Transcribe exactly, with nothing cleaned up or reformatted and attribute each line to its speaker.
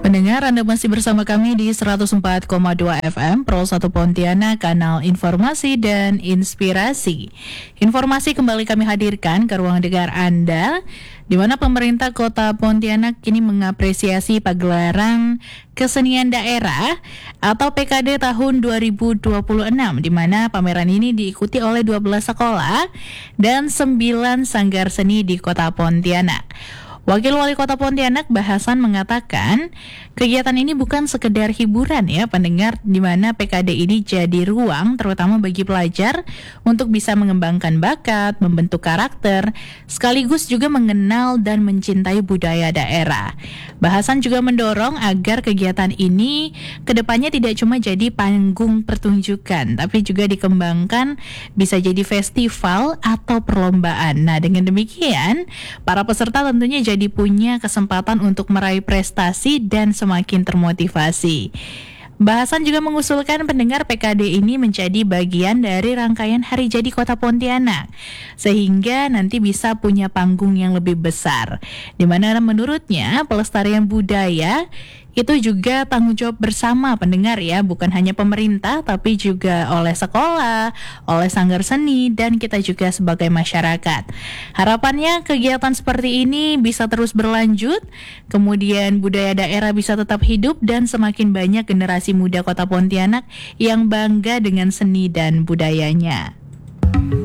Speaker 1: Pendengar, Anda masih bersama kami di seratus empat koma dua F M Pro satu Pontianak, kanal informasi dan inspirasi. Informasi kembali kami hadirkan ke ruang dengar Anda, di mana pemerintah Kota Pontianak kini mengapresiasi pagelaran kesenian daerah atau P K D tahun dua ribu dua puluh enam, di mana pameran ini diikuti oleh dua belas sekolah dan sembilan sanggar seni di Kota Pontianak. Wakil Wali Kota Pontianak Bahasan mengatakan kegiatan ini bukan sekedar hiburan ya pendengar, di mana P K D ini jadi ruang terutama bagi pelajar untuk bisa mengembangkan bakat, membentuk karakter, sekaligus juga mengenal dan mencintai budaya daerah. Bahasan juga mendorong agar kegiatan ini kedepannya tidak cuma jadi panggung pertunjukan, tapi juga dikembangkan bisa jadi festival atau perlombaan. Nah, dengan demikian para peserta tentunya jadi jadi punya kesempatan untuk meraih prestasi dan semakin termotivasi. Bahasan juga mengusulkan pendengar P K D ini menjadi bagian dari rangkaian Hari Jadi Kota Pontianak, sehingga nanti bisa punya panggung yang lebih besar, di mana menurutnya pelestarian budaya itu juga tanggung jawab bersama pendengar ya, bukan hanya pemerintah tapi juga oleh sekolah, oleh sanggar seni, dan kita juga sebagai masyarakat. Harapannya kegiatan seperti ini bisa terus berlanjut, kemudian budaya daerah bisa tetap hidup dan semakin banyak generasi muda Kota Pontianak yang bangga dengan seni dan budayanya.